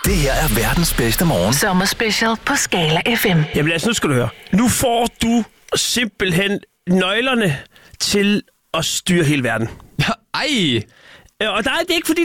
Det her er verdens bedste morgen. Sommerspecial på Skala FM. Jamen altså, nu skal du høre. Nu får du simpelthen nøglerne til at styre hele verden. Ej! Og det er ikke fordi,